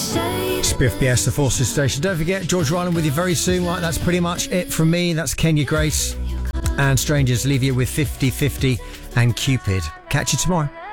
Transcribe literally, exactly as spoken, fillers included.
Spiff B S, the Forces Station. Don't forget, George Ryland with you very soon. Right, that's pretty much it from me. That's Kenya Grace. And Strangers leave you with fifty fifty and Cupid. Catch you tomorrow.